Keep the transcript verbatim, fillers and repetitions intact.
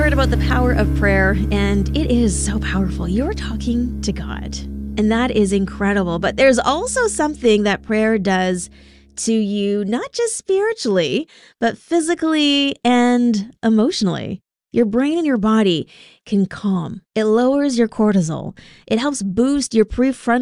heard about the power of prayer, and it is so powerful. You're talking to God, and that is incredible. But there's also something that prayer does to you, not just spiritually, but physically and emotionally. Your brain and your body can calm. It lowers your cortisol. It helps boost your prefrontal